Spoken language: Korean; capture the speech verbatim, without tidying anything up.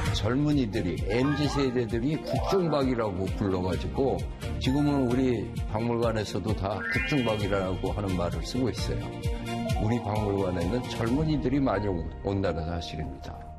젊은이들이 엠지 세대들이 국정박이라고 불러가지고 지금은 우리 박물관에서도 다 국정박이라고 하는 말을 쓰고 있어요. 우리 박물관에는 젊은이들이 많이 온다는 사실입니다.